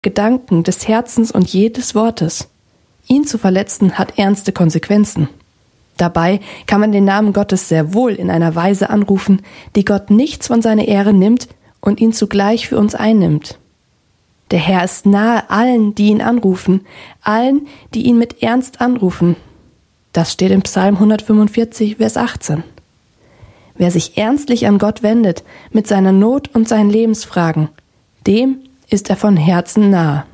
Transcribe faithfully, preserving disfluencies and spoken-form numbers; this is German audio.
Gedanken, des Herzens und jedes Wortes. Ihn zu verletzen hat ernste Konsequenzen. Dabei kann man den Namen Gottes sehr wohl in einer Weise anrufen, die Gott nichts von seiner Ehre nimmt und ihn zugleich für uns einnimmt. Der Herr ist nahe allen, die ihn anrufen, allen, die ihn mit Ernst anrufen. Das steht im Psalm hundertfünfundvierzig, Vers achtzehn. Wer sich ernstlich an Gott wendet, mit seiner Not und seinen Lebensfragen, dem ist er von Herzen nahe.